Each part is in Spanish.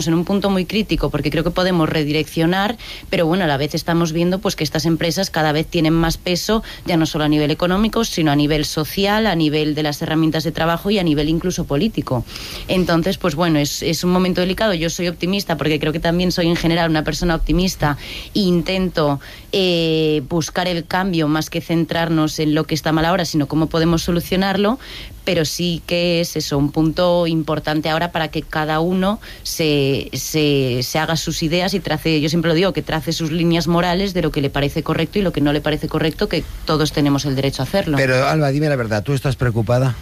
en un punto muy crítico porque creo que podemos redireccionar, pero bueno, a la vez estamos viendo pues que estas empresas cada vez tienen más peso, ya no solo a nivel económico, sino a nivel social, a nivel de las herramientas de trabajo y a nivel incluso político. Entonces, pues bueno, es un momento delicado. Yo soy optimista porque creo que también soy en general una persona optimista e intento buscar el cambio más que centrarnos en lo que está mal ahora, sino cómo podemos solucionarlo, pero sí que es eso, un punto importante ahora para que cada uno se haga sus ideas y trace, yo siempre lo digo, que trace sus líneas morales de lo que le parece correcto y lo que no le parece correcto, que todos tenemos el derecho a hacerlo. Pero Alba, dime la verdad, ¿tú estás preocupada?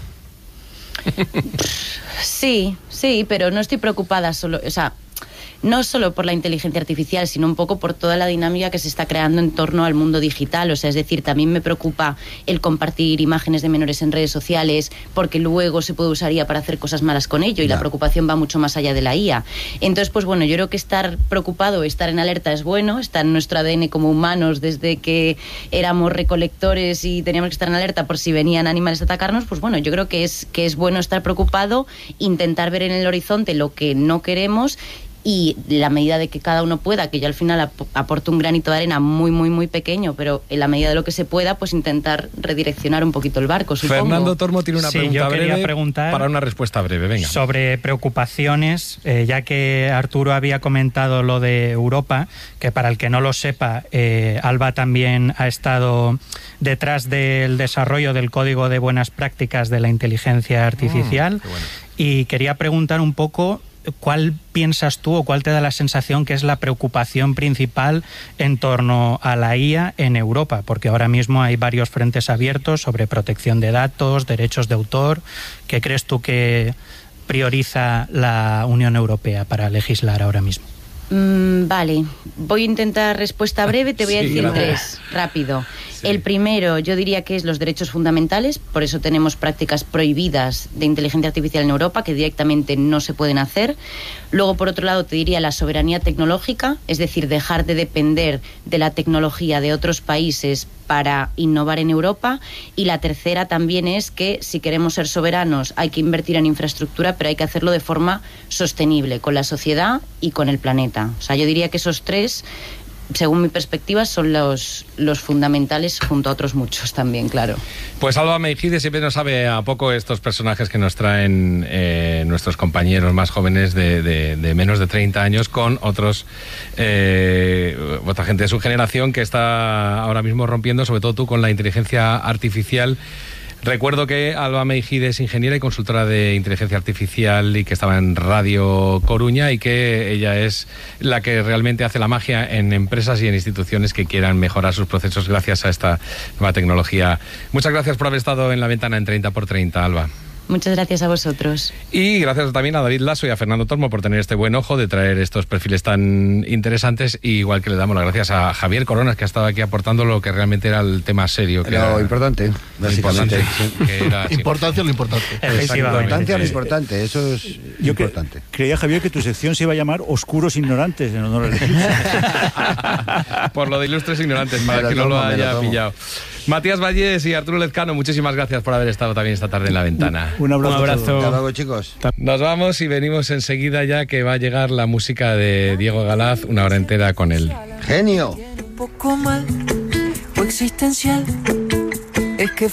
Sí, pero no estoy preocupada solo, o sea, no solo por la inteligencia artificial, sino un poco por toda la dinámica que se está creando en torno al mundo digital. O sea, es decir, también me preocupa el compartir imágenes de menores en redes sociales, porque luego se puede usar IA para hacer cosas malas con ello, y la preocupación va mucho más allá de la IA. Entonces, pues bueno, yo creo que estar preocupado, estar en alerta es bueno, está en nuestro ADN como humanos desde que éramos recolectores y teníamos que estar en alerta por si venían animales a atacarnos. Pues bueno, yo creo que es bueno estar preocupado, intentar ver en el horizonte lo que no queremos, y la medida de que cada uno pueda, que yo al final aporto un granito de arena muy, muy, muy pequeño, pero en la medida de lo que se pueda, pues intentar redireccionar un poquito el barco, supongo. Fernando Tormo tiene una pregunta breve para una respuesta breve, venga. Sobre preocupaciones, ya que Arturo había comentado lo de Europa, que para el que no lo sepa, Alba también ha estado detrás del desarrollo del Código de Buenas Prácticas de la Inteligencia Artificial, qué bueno. Y quería preguntar un poco ¿cuál piensas tú o cuál te da la sensación que es la preocupación principal en torno a la IA en Europa? Porque ahora mismo hay varios frentes abiertos sobre protección de datos, derechos de autor. ¿Qué crees tú que prioriza la Unión Europea para legislar ahora mismo? Vale, voy a intentar respuesta breve, te voy a decir tres, rápido. Sí. El primero, yo diría que es los derechos fundamentales, por eso tenemos prácticas prohibidas de inteligencia artificial en Europa que directamente no se pueden hacer. Luego, por otro lado, te diría la soberanía tecnológica, es decir, dejar de depender de la tecnología de otros países para innovar en Europa. Y la tercera también es que si queremos ser soberanos hay que invertir en infraestructura, pero hay que hacerlo de forma sostenible, con la sociedad y con el planeta. O sea, yo diría que esos tres, según mi perspectiva, son los fundamentales, junto a otros muchos también, claro. Pues Alba Meijide siempre nos sabe a poco estos personajes que nos traen nuestros compañeros más jóvenes de menos de 30 años con otra gente de su generación que está ahora mismo rompiendo, sobre todo tú, con la inteligencia artificial. Recuerdo que Alba Meijide es ingeniera y consultora de inteligencia artificial y que estaba en Radio Coruña, y que ella es la que realmente hace la magia en empresas y en instituciones que quieran mejorar sus procesos gracias a esta nueva tecnología. Muchas gracias por haber estado en La Ventana en 30x30, Alba. Muchas gracias a vosotros. Y gracias también a David Lasso y a Fernando Tormo por tener este buen ojo de traer estos perfiles tan interesantes, y igual que le damos las gracias a Javier Coronas, que ha estado aquí aportando lo que realmente era el tema serio. Que lo importante, básicamente. Importancia lo importante. Importancia lo importante, eso es importante. Creía, Javier, que tu sección se iba a llamar Oscuros Ignorantes, en honor al eclipse. Por lo de ilustres ignorantes, para que no lo haya pillado. Matías Vallés y Arturo Lezcano, muchísimas gracias por haber estado también esta tarde en La Ventana. Un abrazo. Hasta luego, chicos. Nos vamos y venimos enseguida, ya que va a llegar la música de Diego Galaz, una hora entera con él. ¡Genio! Un poco mal o existencial, es que